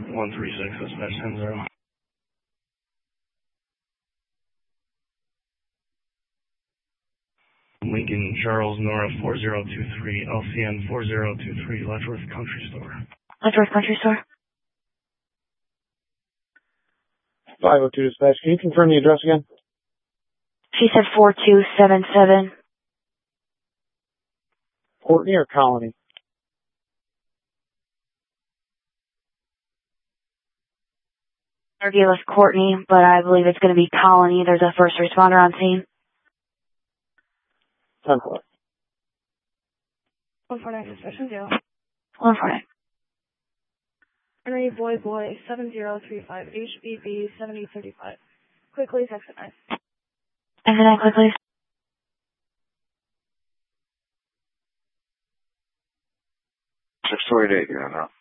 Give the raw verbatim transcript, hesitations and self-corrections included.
one three six, dispatch ten zero. Lincoln Charles Nora four zero two three, L C N four zero two three, Letchworth Country Store. Letchworth Country Store. five oh two dispatch. Can you confirm the address again? She said four two seven seven. Courtney or Colony? Our deal is Courtney, but I believe it's going to be Colony. There's a first responder on scene. ten four. one four nine, suspicion zero. one four nine. Henry Boy Boy seven zero three five, H B B seventy thirty-five. Quickly, exit nine. Exit nine, quickly. six two eight eight, you're on now.